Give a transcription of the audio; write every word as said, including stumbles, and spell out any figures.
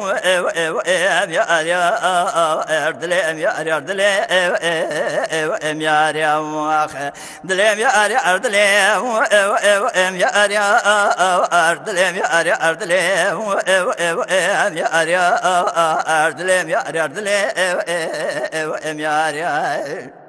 em yar yar dilem yar yar dilem yar yar dilem yar yar dilem em yar yar dilem yar yar dilem em yar yar dilem yar yar dilem em yar yar